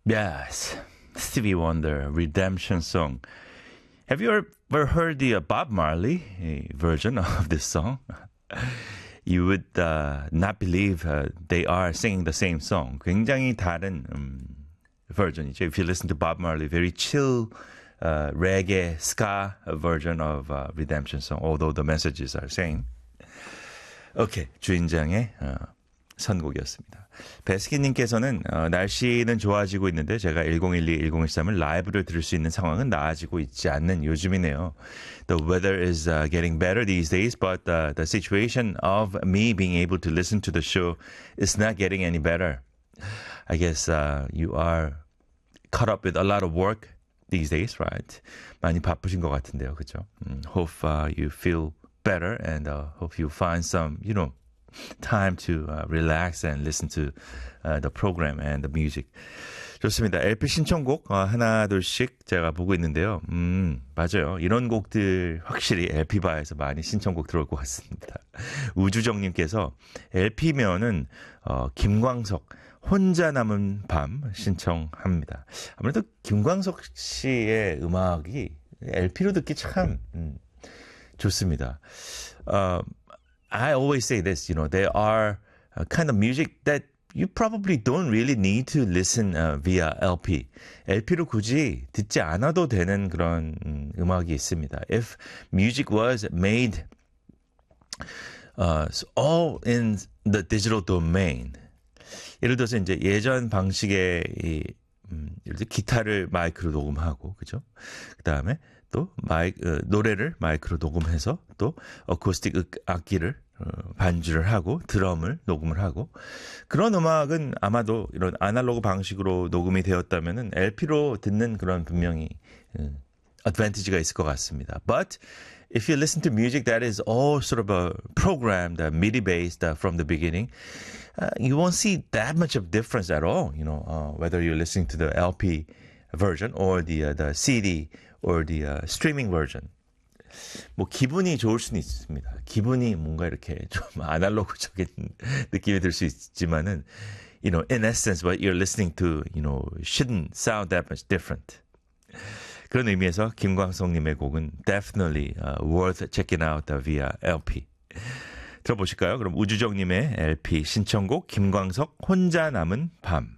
Yes, Stevie Wonder, Redemption Song. Have you ever heard the Bob Marley version of this song? You would not believe they are singing the same song. 굉장히 다른 version이죠. If you listen to Bob Marley, very chill reggae, ska version of Redemption Song, although the messages are same. 오케이, 주인장의 선곡이었습니다. 베스킨님께서는 날씨는 좋아지고 있는데 제가 1012, 1013을 라이브를 들을 수 있는 상황은 나아지고 있지 않는 요즘이네요. The weather is getting better these days, but the situation of me being able to listen to the show is not getting any better. I guess you are caught up with a lot of work these days, right? 많이 바쁘신 것 같은데요, 그렇죠? Hope you feel better and hope you find some, time to relax and listen to the program and the music. 좋습니다. LP 신청곡 하나 둘씩 제가 보고 있는데요. 맞아요. 이런 곡들 확실히 LP바에서 많이 신청곡 들어올 것 같습니다. 우주정님께서 LP면은 김광석 혼자 남은 밤 신청합니다. 아무래도 김광석 씨의 음악이 LP로 듣기 참 좋습니다. I always say this, there are kind of music that you probably don't really need to listen via LP. LP로 굳이 듣지 않아도 되는 그런 음악이 있습니다. If music was made all in the digital domain. 예를 들어서 이제 예전 방식의 예를 들어 기타를 마이크로 녹음하고, 그죠? 그 다음에 또 노래를 마이크로 녹음해서 또 어쿠스틱 악기를 반주를 하고 드럼을 녹음을 하고 그런 음악은 아마도 이런 아날로그 방식으로 녹음이 되었다면은 LP로 듣는 그런 분명히 advantage가 있을 것 같습니다. But if you listen to music that is all sort of a programmed, MIDI based from the beginning, you won't see that much of difference at all. Whether you're listening to the LP version or the CD or the streaming version. 뭐 기분이 좋을 수는 있습니다. 기분이 뭔가 이렇게 좀 아날로그적인 느낌이 들 수 있지만은, in essence, what you're listening to, shouldn't sound that much different. 그런 의미에서 김광석님의 곡은 definitely worth checking out via LP. 들어보실까요? 그럼 우주정님의 LP 신청곡 김광석 혼자 남은 밤.